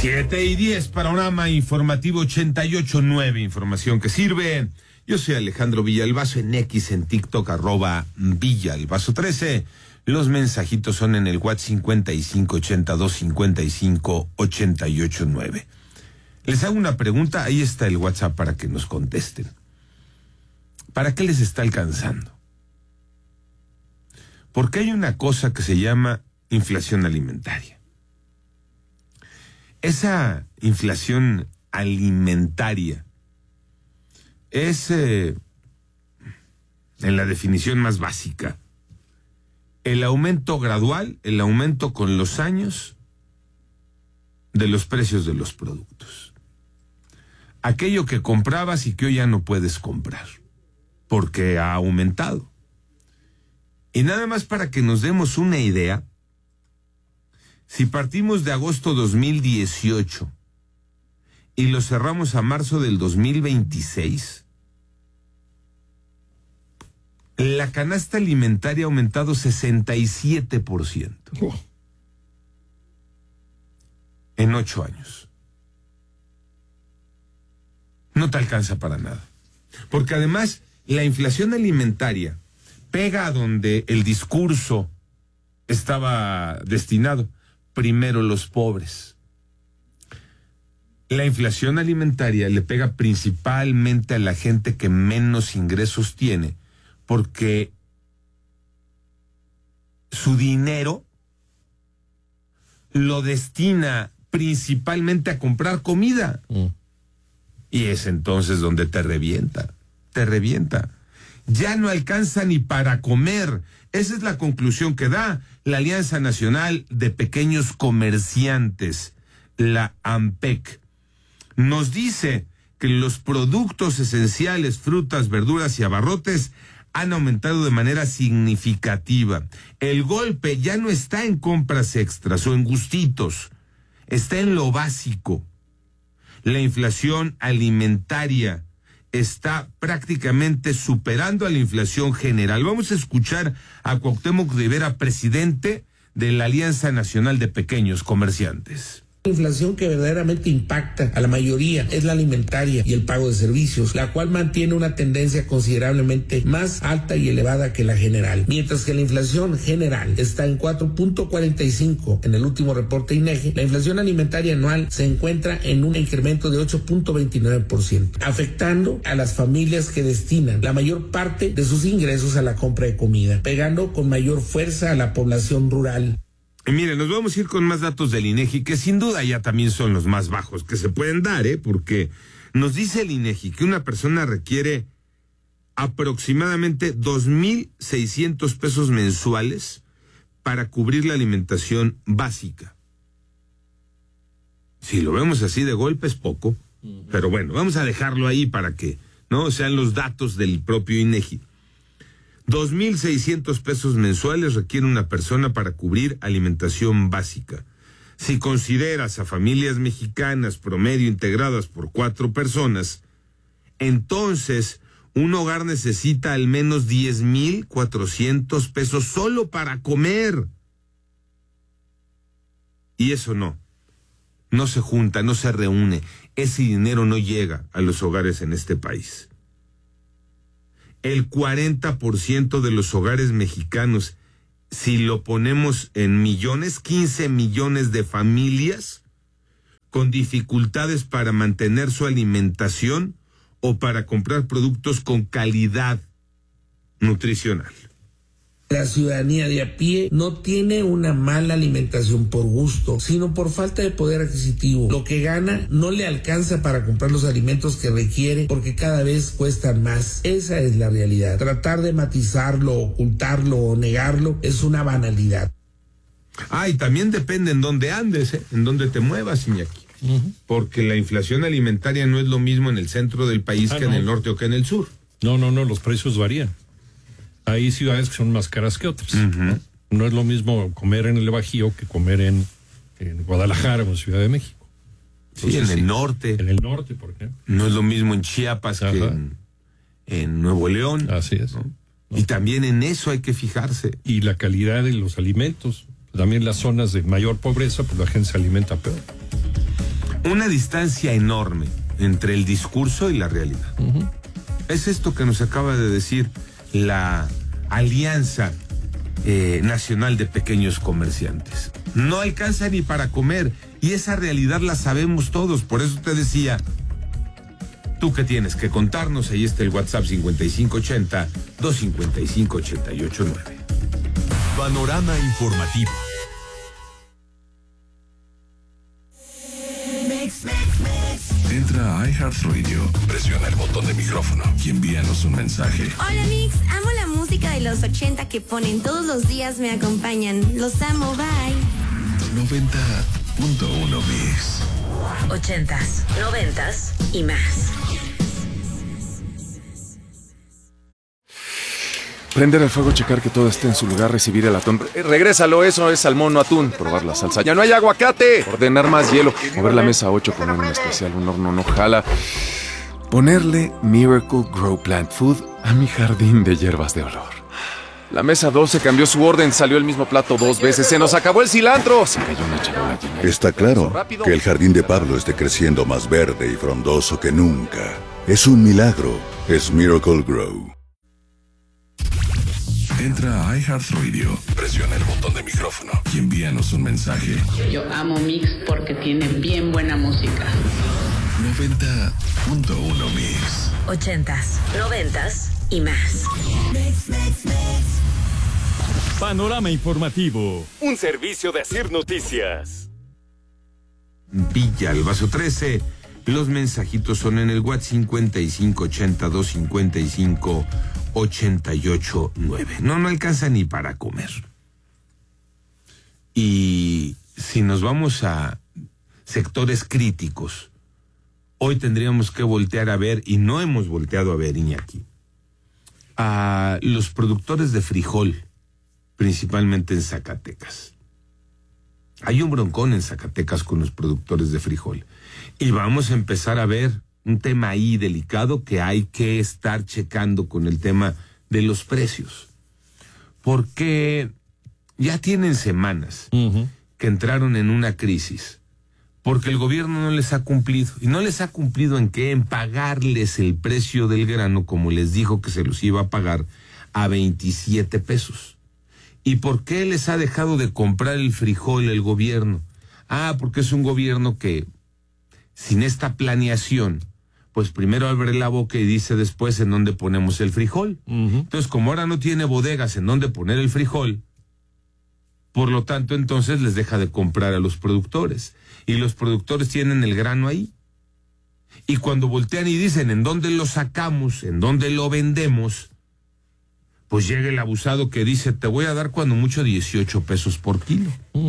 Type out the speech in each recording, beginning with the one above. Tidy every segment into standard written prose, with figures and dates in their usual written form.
7:10, Panorama Informativo 88.9, información que sirve. Yo soy Alejandro Villalbazo, en X, en TikTok, @Villalbazo13. Los mensajitos son en el WhatsApp 5582558889. Les hago una pregunta, ahí está el WhatsApp para que nos contesten. ¿Para qué les está alcanzando? Porque hay una cosa que se llama inflación alimentaria. Esa inflación alimentaria es, en la definición más básica, el aumento gradual, el aumento con los años de los precios de los productos. Aquello que comprabas y que hoy ya no puedes comprar, porque ha aumentado. Y nada más para que nos demos una idea, si partimos de agosto 2018 y lo cerramos a marzo del 2026, la canasta alimentaria ha aumentado 67%. En 8 años. No te alcanza para nada. Porque además, la inflación alimentaria pega a donde el discurso estaba destinado. Primero los pobres. La inflación alimentaria le pega principalmente a la gente que menos ingresos tiene, porque su dinero lo destina principalmente a comprar comida. Y es entonces donde te revienta. Ya no alcanza ni para comer. Esa es la conclusión que da la Alianza Nacional de Pequeños Comerciantes, la ANPEC. Nos dice que los productos esenciales, frutas, verduras y abarrotes han aumentado de manera significativa. El golpe ya no está en compras extras o en gustitos, está en lo básico. La inflación alimentaria está prácticamente superando a la inflación general. Vamos a escuchar a Cuauhtémoc Rivera, presidente de la Alianza Nacional de Pequeños Comerciantes. La inflación que verdaderamente impacta a la mayoría es la alimentaria y el pago de servicios, la cual mantiene una tendencia considerablemente más alta y elevada que la general. Mientras que la inflación general está en 4.45 en el último reporte INEGI, la inflación alimentaria anual se encuentra en un incremento de 8.29%, afectando a las familias que destinan la mayor parte de sus ingresos a la compra de comida, pegando con mayor fuerza a la población rural. Y miren, nos vamos a ir con más datos del INEGI, que sin duda ya también son los más bajos que se pueden dar, porque nos dice el INEGI que una persona requiere aproximadamente 2,600 pesos mensuales para cubrir la alimentación básica. Si lo vemos así de golpe es poco, pero bueno, vamos a dejarlo ahí para que no sean los datos del propio INEGI. 2,600 pesos mensuales requiere una persona para cubrir alimentación básica. Si consideras a familias mexicanas promedio integradas por 4 personas, entonces un hogar necesita al menos 10,400 pesos solo para comer. Y eso no se junta, no se reúne. Ese dinero no llega a los hogares en este país. El 40% de los hogares mexicanos, si lo ponemos en millones, 15 millones de familias con dificultades para mantener su alimentación o para comprar productos con calidad nutricional. La ciudadanía de a pie no tiene una mala alimentación por gusto, sino por falta de poder adquisitivo. Lo que gana no le alcanza para comprar los alimentos que requiere porque cada vez cuestan más. Esa es la realidad. Tratar de matizarlo, ocultarlo o negarlo es una banalidad. Y también depende en dónde andes, en dónde te muevas, Iñaki. Porque la inflación alimentaria no es lo mismo en el centro del país que en el norte o que en el sur. No, los precios varían. Hay ciudades que son más caras que otras. No es lo mismo comer en el Bajío que comer en Guadalajara o en Ciudad de México. Entonces, en el norte. En el norte, por ejemplo. No es lo mismo en Chiapas que en Nuevo León. Así es. ¿No? Y también en eso hay que fijarse. Y la calidad de los alimentos. También las zonas de mayor pobreza, pues la gente se alimenta peor. una distancia enorme entre el discurso y la realidad. Es esto que nos acaba de decir la Alianza Nacional de Pequeños Comerciantes. No alcanza ni para comer, y esa realidad la sabemos todos. Por eso te decía, tú que tienes que contarnos, ahí está el WhatsApp 5580-255-889. Panorama informativo. Entra a iHeartRadio, presiona el botón de micrófono y envíanos un mensaje. Hola Mix, amo la música de los 80 que ponen todos los días, me acompañan. Los amo, bye. 90.1 Mix. 80s, 90s y más. Prender el fuego, checar que todo esté en su lugar, recibir el atún. Regrésalo, eso es salmón, no atún. Probar la salsa. ¡Ya no hay aguacate! Ordenar más hielo. Mover la mesa 8, poner un especial, un horno no jala. Ponerle Miracle Grow Plant Food a mi jardín de hierbas de olor. La mesa 12 cambió su orden, salió el mismo plato 2 veces. ¡Se nos acabó el cilantro! Se cayó una charola llena. Está claro que el jardín de Pablo esté creciendo más verde y frondoso que nunca. Es un milagro. Es Miracle Grow. Entra a iHeartRadio, presiona el botón de micrófono y envíanos un mensaje. Yo amo Mix porque tiene bien buena música. 90.1 Mix. 80s, 90s y más. Panorama informativo. Un servicio de Asir Noticias. Villa Albazo 13. Los mensajitos son en el WhatsApp 5580-255-889. No alcanza ni para comer. Y si nos vamos a sectores críticos, hoy tendríamos que voltear a ver, y no hemos volteado a ver, Iñaki, a los productores de frijol, principalmente en Zacatecas. Hay un broncón en Zacatecas con los productores de frijol. Y vamos a empezar a ver un tema ahí delicado que hay que estar checando con el tema de los precios. Porque ya tienen semanas que entraron en una crisis. Porque el gobierno no les ha cumplido. ¿Y no les ha cumplido en qué? En pagarles el precio del grano, como les dijo que se los iba a pagar, a 27 pesos. ¿Y por qué les ha dejado de comprar el frijol el gobierno? Porque es un gobierno que, sin esta planeación, pues primero abre la boca y dice después en dónde ponemos el frijol. Entonces, como ahora no tiene bodegas en dónde poner el frijol, por lo tanto, entonces les deja de comprar a los productores. Y los productores tienen el grano ahí. Y cuando voltean y dicen en dónde lo sacamos, en dónde lo vendemos, pues llega el abusado que dice, te voy a dar cuando mucho 18 pesos por kilo.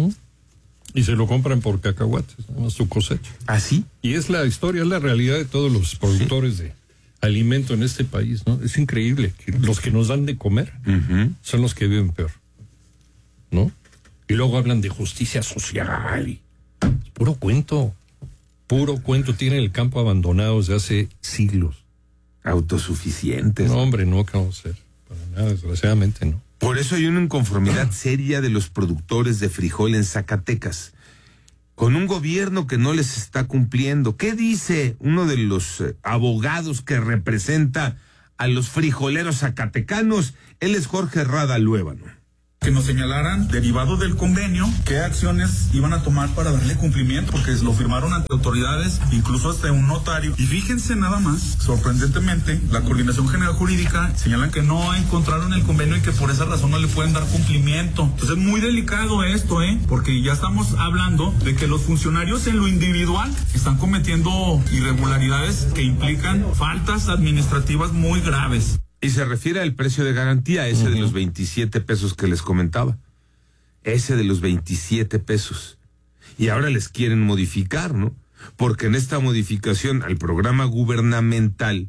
Y se lo compran por cacahuates, ¿no? Su cosecha. ¿Así? Y es la historia, es la realidad de todos los productores de alimento en este país, ¿no? Es increíble que los que nos dan de comer son los que viven peor, ¿no? Y luego hablan de justicia social y es puro cuento. Tienen el campo abandonado desde hace siglos. Autosuficientes. No, hombre, no, ¿qué vamos a hacer? Para nada, desgraciadamente no. Por eso hay una inconformidad seria de los productores de frijol en Zacatecas, con un gobierno que no les está cumpliendo. ¿Qué dice uno de los abogados que representa a los frijoleros zacatecanos? Él es Jorge Rada Luébano. Que nos señalaran, derivado del convenio, qué acciones iban a tomar para darle cumplimiento, porque lo firmaron ante autoridades, incluso hasta un notario. Y fíjense nada más, sorprendentemente, la Coordinación General Jurídica señalan que no encontraron el convenio y que por esa razón no le pueden dar cumplimiento. Entonces es muy delicado esto, porque ya estamos hablando de que los funcionarios en lo individual están cometiendo irregularidades que implican faltas administrativas muy graves. Y se refiere al precio de garantía, ese de los 27 pesos que les comentaba. Ese de los 27 pesos. Y ahora les quieren modificar, ¿no? Porque en esta modificación al programa gubernamental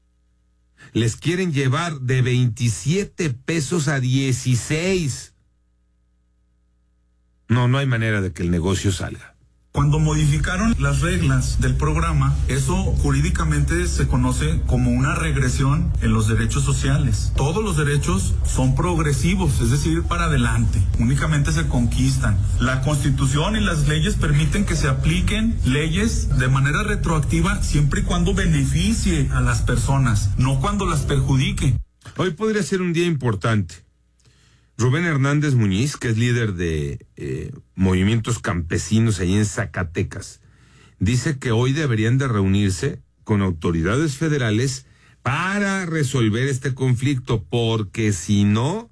les quieren llevar de 27 pesos a 16. No hay manera de que el negocio salga. Cuando modificaron las reglas del programa, eso jurídicamente se conoce como una regresión en los derechos sociales. Todos los derechos son progresivos, es decir, para adelante. Únicamente se conquistan. La Constitución y las leyes permiten que se apliquen leyes de manera retroactiva siempre y cuando beneficie a las personas, no cuando las perjudique. Hoy podría ser un día importante. Rubén Hernández Muñiz, que es líder de movimientos campesinos ahí en Zacatecas, dice que hoy deberían de reunirse con autoridades federales para resolver este conflicto, porque si no,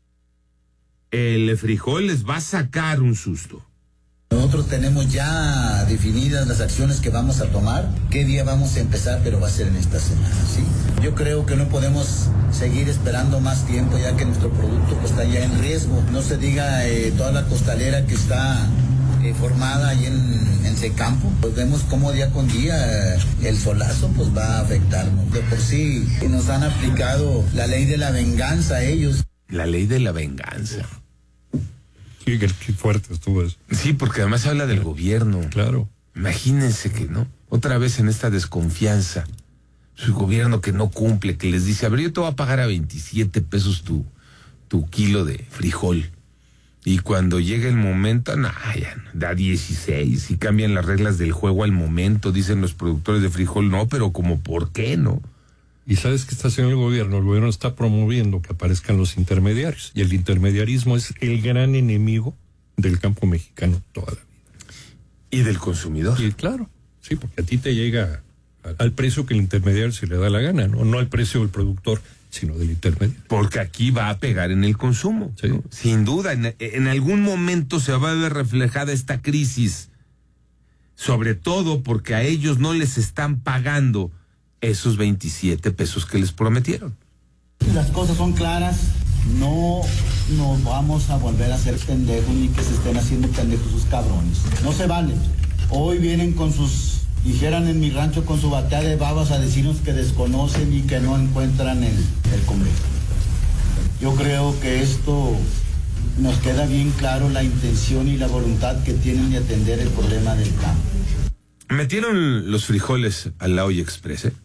el frijol les va a sacar un susto. Nosotros tenemos ya definidas las acciones que vamos a tomar, qué día vamos a empezar, pero va a ser en esta semana, ¿sí? Yo creo que no podemos seguir esperando más tiempo, ya que nuestro producto pues, está ya en riesgo. No se diga toda la costalera que está formada ahí en Secampo, pues vemos cómo día con día el solazo pues va a afectarnos. De por sí nos han aplicado la ley de la venganza a ellos. La ley de la venganza. Sí, qué fuerte estuvo eso. Sí, porque además habla del gobierno. Claro. Imagínense que, ¿no? Otra vez en esta desconfianza. Su gobierno que no cumple, que les dice, a ver, yo te voy a pagar a 27 pesos tu kilo de frijol. Y cuando llega el momento, ya da 16 y cambian las reglas del juego al momento, dicen los productores de frijol, no, pero como, ¿por qué no? ¿Y sabes qué está haciendo el gobierno? El gobierno está promoviendo que aparezcan los intermediarios. Y el intermediarismo es el gran enemigo del campo mexicano toda la vida. Y del consumidor. Y claro, sí, porque a ti te llega al precio que el intermediario se le da la gana, no al precio del productor, sino del intermediario. Porque aquí va a pegar en el consumo. Sí. ¿No? Sin duda, en algún momento se va a ver reflejada esta crisis. Sobre todo porque a ellos no les están pagando esos 27 pesos que les prometieron. Las cosas son claras, no nos vamos a volver a hacer pendejos ni que se estén haciendo pendejos sus cabrones. No se vale. Hoy vienen con sus, dijeran en mi rancho, con su batea de babas a decirnos que desconocen y que no encuentran el convenio. Yo creo que esto nos queda bien claro la intención y la voluntad que tienen de atender el problema del campo. Metieron los frijoles a la olla express, ¿eh?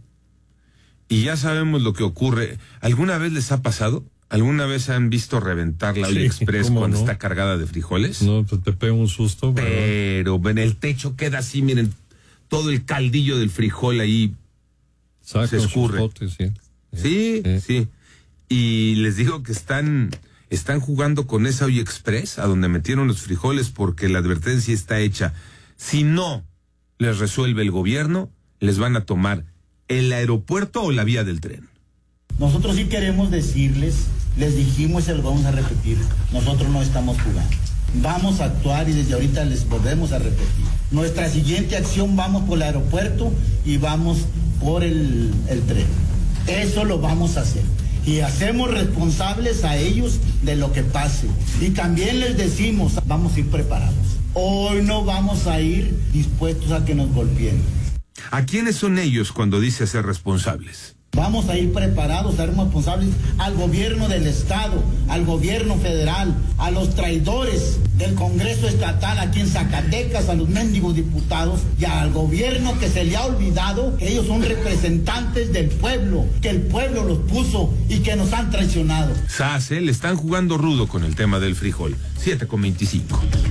Y ya sabemos lo que ocurre. ¿Alguna vez les ha pasado? ¿Alguna vez han visto reventar la olla express cuando está cargada de frijoles? No, pues te pega un susto. Pero en el techo queda así, miren, todo el caldillo del frijol ahí se escurre. Botes, Sí. Y les digo que están jugando con esa olla express a donde metieron los frijoles porque la advertencia está hecha. Si no les resuelve el gobierno, les van a tomar el aeropuerto o la vía del tren. Nosotros sí queremos decirles, les dijimos y se lo vamos a repetir, nosotros no estamos jugando. Vamos a actuar y desde ahorita les volvemos a repetir. Nuestra siguiente acción, vamos por el aeropuerto y vamos por el tren. Eso lo vamos a hacer. Y hacemos responsables a ellos de lo que pase. Y también les decimos, vamos a ir preparados. Hoy no vamos a ir dispuestos a que nos golpeen. ¿A quiénes son ellos cuando dice ser responsables? Vamos a ir preparados, a ser responsables al gobierno del Estado, al gobierno federal, a los traidores del Congreso Estatal aquí en Zacatecas, a los mendigos diputados y al gobierno que se le ha olvidado que ellos son representantes del pueblo, que el pueblo los puso y que nos han traicionado. Le están jugando rudo con el tema del frijol. 7:25.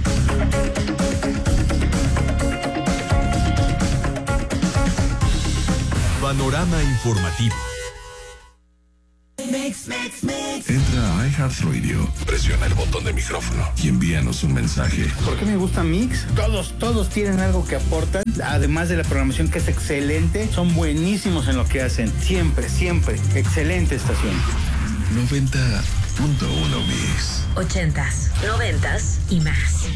Panorama informativo. Entra a iHeartRadio, presiona el botón de micrófono y envíanos un mensaje. ¿Por qué me gusta Mix? Todos tienen algo que aportan. Además de la programación que es excelente, son buenísimos en lo que hacen. Siempre. Excelente estación. 90.1 Mix. 80s, 90s y más.